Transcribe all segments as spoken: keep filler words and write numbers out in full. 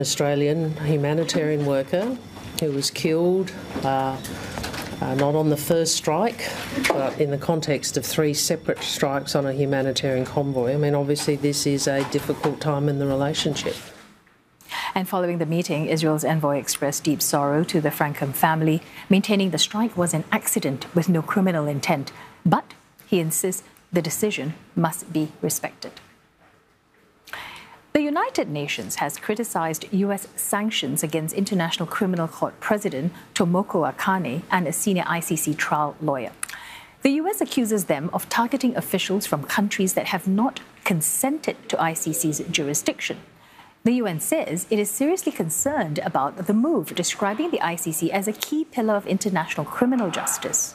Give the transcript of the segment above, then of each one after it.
Australian humanitarian worker who was killed, uh, uh, not on the first strike, but in the context of three separate strikes on a humanitarian convoy. I mean, obviously this is a difficult time in the relationship. And following the meeting, Israel's envoy expressed deep sorrow to the Frankham family, maintaining the strike was an accident with no criminal intent. But he insists the decision must be respected. The United Nations has criticized U S sanctions against International Criminal Court President Tomoko Akane and a senior I C C trial lawyer. The U S accuses them of targeting officials from countries that have not consented to I C C's jurisdiction. The U N says it is seriously concerned about the move, describing the I C C as a key pillar of international criminal justice.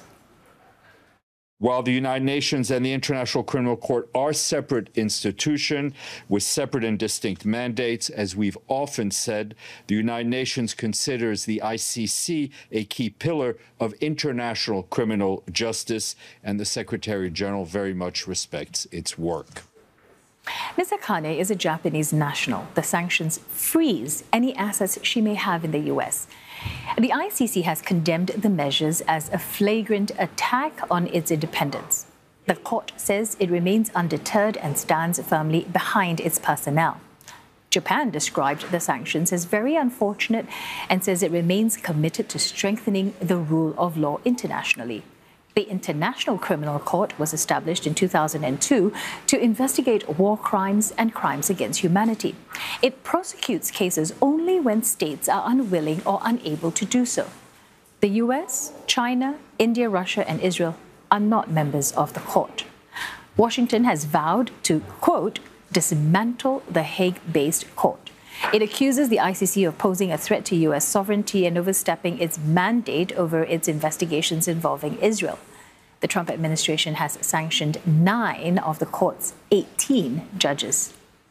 While the United Nations and the International Criminal Court are separate institutions with separate and distinct mandates, as we've often said, the United Nations considers the I C C a key pillar of international criminal justice, and the Secretary General very much respects its work. Miz Akane is a Japanese national. The sanctions freeze any assets she may have in the U S. The I C C has condemned the measures as a flagrant attack on its independence. The court says it remains undeterred and stands firmly behind its personnel. Japan described the sanctions as very unfortunate and says it remains committed to strengthening the rule of law internationally. The International Criminal Court was established in two thousand two to investigate war crimes and crimes against humanity. It prosecutes cases only when states are unwilling or unable to do so. The U S, China, India, Russia, and Israel are not members of the court. Washington has vowed to, quote, dismantle the Hague-based court. It accuses the I C C of posing a threat to U S sovereignty and overstepping its mandate over its investigations involving Israel. The Trump administration has sanctioned nine of the court's eighteen judges.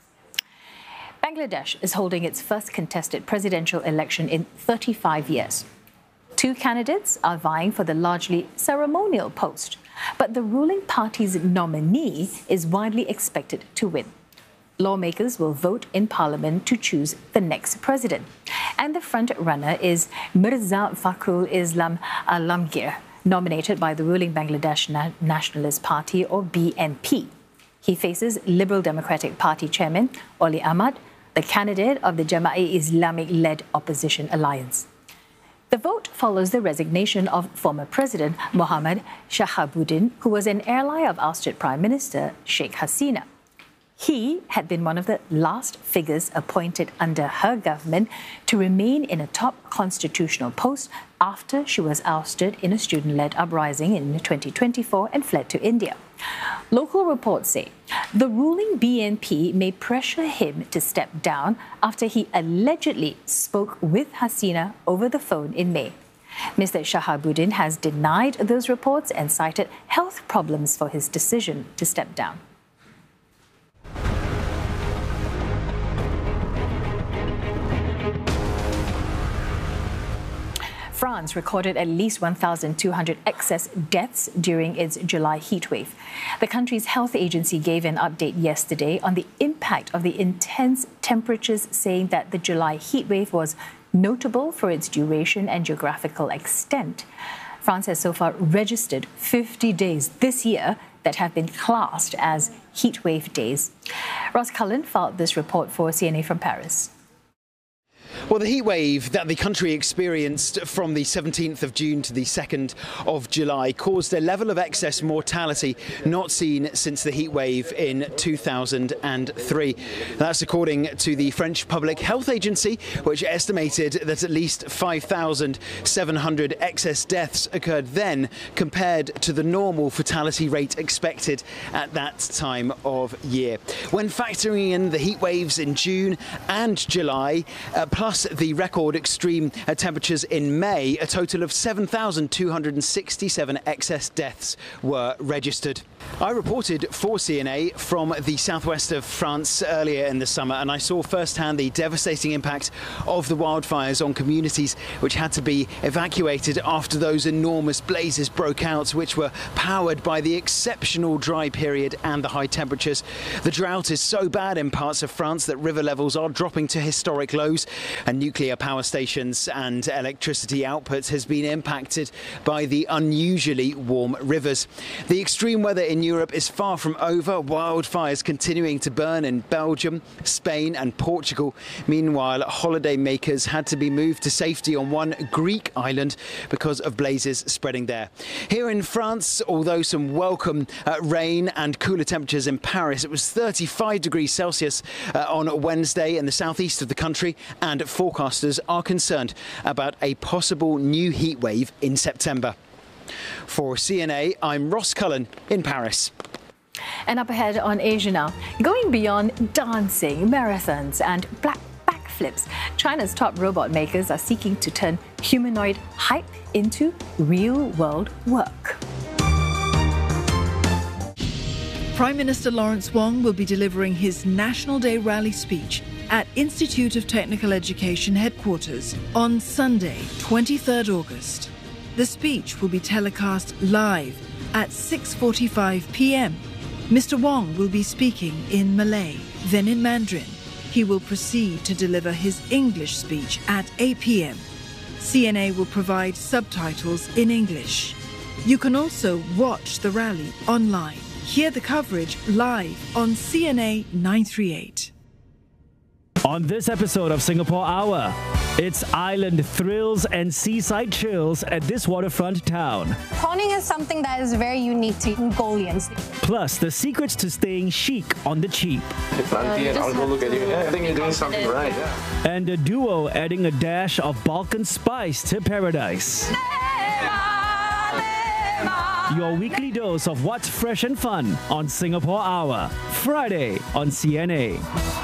Bangladesh is holding its first contested presidential election in thirty-five years. Two candidates are vying for the largely ceremonial post, but the ruling party's nominee is widely expected to win. Lawmakers will vote in parliament to choose the next president. And the front runner is Mirza Fakhrul Islam Alamgir, nominated by the ruling Bangladesh Na- Nationalist Party, or B N P. He faces Liberal Democratic Party chairman Oli Ahmad, the candidate of the Jamaat Islamic-led opposition alliance. The vote follows the resignation of former President Mohammad Shahabuddin, who was an ally of ousted Prime Minister Sheikh Hasina. He had been one of the last figures appointed under her government to remain in a top constitutional post after she was ousted in a student-led uprising in twenty twenty-four and fled to India. Local reports say the ruling B N P may pressure him to step down after he allegedly spoke with Hasina over the phone in May. Mister Shahabuddin has denied those reports and cited health problems for his decision to step down. France recorded at least one thousand two hundred excess deaths during its July heatwave. The country's health agency gave an update yesterday on the impact of the intense temperatures, saying that the July heatwave was notable for its duration and geographical extent. France has so far registered fifty days this year that have been classed as heatwave days. Ross Cullen filed this report for C N A from Paris. Well, the heat wave that the country experienced from the seventeenth of June to the second of July caused a level of excess mortality not seen since the heat wave in two thousand three. That's according to the French Public Health Agency, which estimated that at least five thousand seven hundred excess deaths occurred then compared to the normal fatality rate expected at that time of year. When factoring in the heat waves in June and July, uh, plus France, the record extreme uh, temperatures in May, a total of seven thousand two hundred sixty-seven excess deaths were registered. I reported for C N A from the southwest of France earlier in the summer, and I saw firsthand the devastating impact of the wildfires on communities which had to be evacuated after those enormous blazes broke out, which were powered by the exceptional dry period and the high temperatures. The drought is so bad in parts of France that river levels are dropping to historic lows, and nuclear power stations and electricity output has been impacted by the unusually warm rivers. The extreme weather in Europe is far from over. Wildfires continuing to burn in Belgium, Spain and Portugal. Meanwhile, holiday makers had to be moved to safety on one Greek island because of blazes spreading there. Here in France, although some welcome uh, rain and cooler temperatures in Paris, it was thirty-five degrees Celsius uh, on Wednesday in the southeast of the country, and forecasters are concerned about a possible new heat wave in September. For C N A, I'm Ross Cullen in Paris. And up ahead on Asia Now, going beyond dancing, marathons and black backflips, China's top robot makers are seeking to turn humanoid hype into real-world work. Prime Minister Lawrence Wong will be delivering his National Day rally speech at Institute of Technical Education headquarters on Sunday, twenty-third August. The speech will be telecast live at six forty-five p m Mister Wong will be speaking in Malay, then in Mandarin. He will proceed to deliver his English speech at eight p m C N A will provide subtitles in English. You can also watch the rally online. Hear the coverage live on C N A nine thirty-eight. On this episode of Singapore Hour, it's island thrills and seaside chills at this waterfront town. Prawning is something that is very unique to Mongolians. Plus, the secrets to staying chic on the cheap. If Auntie and Uncle look at you, yeah, I think you're doing something right. Yeah. And a duo adding a dash of Balkan spice to paradise. Your weekly dose of what's fresh and fun on Singapore Hour, Friday on C N A.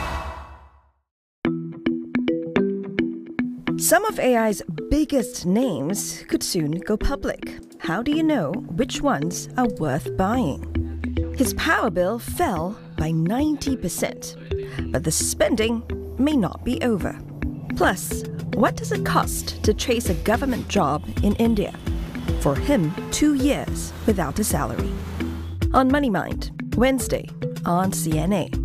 Some of A I's biggest names could soon go public. How do you know which ones are worth buying? His power bill fell by ninety percent, but the spending may not be over. Plus, what does it cost to chase a government job in India? For him, two years without a salary. On Money Mind, Wednesday on C N A.